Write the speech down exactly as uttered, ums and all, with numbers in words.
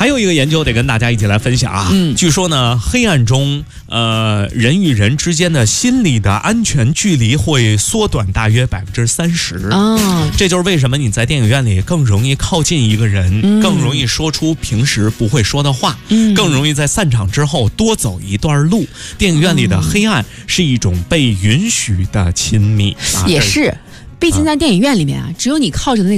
还有一个研究得跟大家一起来分享啊。嗯，据说呢，黑暗中，呃，人与人之间的心理的安全距离会缩短大约百分之三十。哦，这就是为什么你在电影院里更容易靠近一个人，嗯、更容易说出平时不会说的话，嗯、更容易在散场之后多走一段路。电影院里的黑暗是一种被允许的亲密，啊、 也是。毕竟在电影院里面啊，只有你靠着的那个